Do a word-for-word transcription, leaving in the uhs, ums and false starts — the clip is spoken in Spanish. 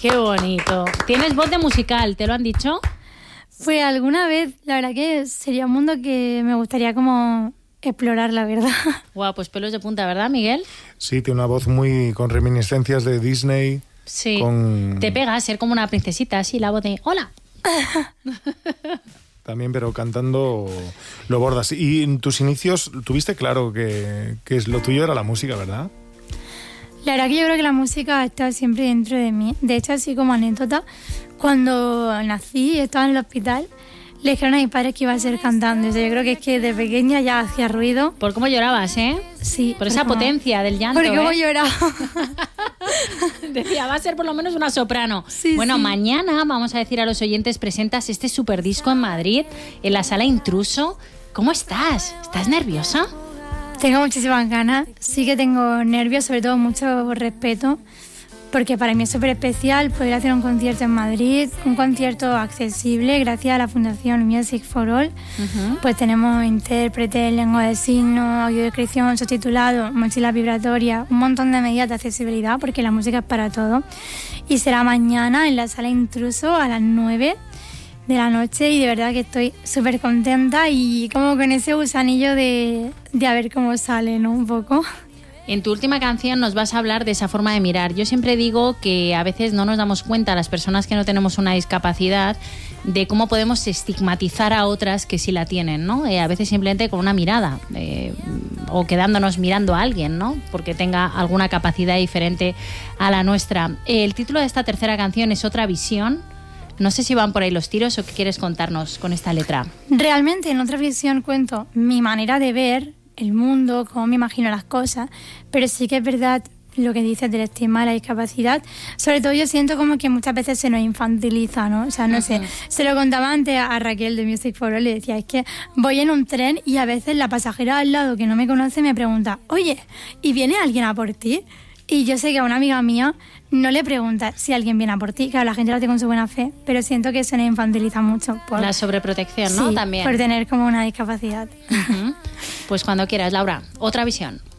Qué bonito. ¿Tienes voz de musical? ¿Te lo han dicho? Pues alguna vez, la verdad que sería un mundo que me gustaría como explorar, la verdad. Guau, pues pelos de punta, ¿verdad, Miguel? Sí, tiene una voz muy con reminiscencias de Disney. Sí. Con... Te pega a ser como una princesita, así, la voz de ¡hola! También, pero cantando lo bordas. Y en tus inicios tuviste claro que, que lo tuyo era la música, ¿verdad? La verdad que yo creo que la música ha estado siempre dentro de mí. De hecho, así como anécdota, cuando nací y estaba en el hospital, le dijeron a mis padres que iba a ser cantante. O sea, yo creo que es que de pequeña ya hacía ruido. Por cómo llorabas, ¿eh? Sí. Por esa como... potencia del llanto, Por cómo ¿eh? lloraba. Decía, va a ser por lo menos una soprano. Sí, bueno, sí. Mañana, vamos a decir a los oyentes, presentas este superdisco en Madrid, en la Sala Intruso. ¿Cómo estás? ¿Estás nerviosa? Tengo muchísimas ganas. Sí que tengo nervios, sobre todo mucho respeto, porque para mí es súper especial poder hacer un concierto en Madrid, un concierto accesible gracias a la Fundación Music for All. Uh-huh. Pues tenemos intérpretes, lengua de signos, audiodescripción, subtitulado, mochila vibratoria, un montón de medidas de accesibilidad porque la música es para todo. Y será mañana en la Sala Intruso a las nueve de la noche y de verdad que estoy súper contenta y como con ese gusanillo de, de a ver cómo sale, ¿no? Un poco. En tu última canción nos vas a hablar de esa forma de mirar. Yo siempre digo que a veces no nos damos cuenta, las personas que no tenemos una discapacidad, de cómo podemos estigmatizar a otras que sí la tienen, ¿no? Eh, a veces simplemente con una mirada eh, o quedándonos mirando a alguien, ¿no? Porque tenga alguna capacidad diferente a la nuestra. Eh, el título de esta tercera canción es Otra Visión. No sé si van por ahí los tiros o qué quieres contarnos con esta letra. Realmente en Otra Visión cuento mi manera de ver el mundo, cómo me imagino las cosas, pero sí que es verdad lo que dices del estigma de la discapacidad. Sobre todo yo siento como que muchas veces se nos infantiliza, ¿no? O sea, no uh-huh. sé, se lo contaba antes a Raquel de Music for All, le decía, es que voy en un tren y a veces la pasajera al lado que no me conoce me pregunta, oye, ¿y viene alguien a por ti? Y yo sé que a una amiga mía no le pregunta si alguien viene a por ti. Claro, la gente lo hace con su buena fe, pero siento que se nos infantiliza mucho. Por, la sobreprotección, ¿no? Sí, también. Por tener como una discapacidad. Uh-huh. Pues cuando quieras, Laura. Otra Visión.